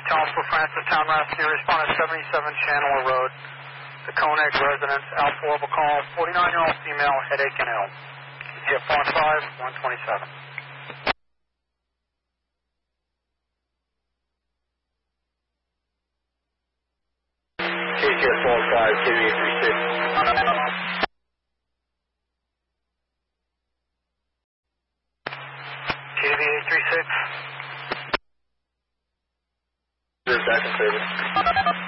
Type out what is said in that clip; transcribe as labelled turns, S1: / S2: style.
S1: Tone for Francis Town Rescue. Respond to 77 Chandler Road. The Koenig residence, Alpha Orbital call, 49-year-old female, headache and ill. Jet 5, 127.
S2: KTF 5, KV836.
S1: KV836.
S2: Back in service.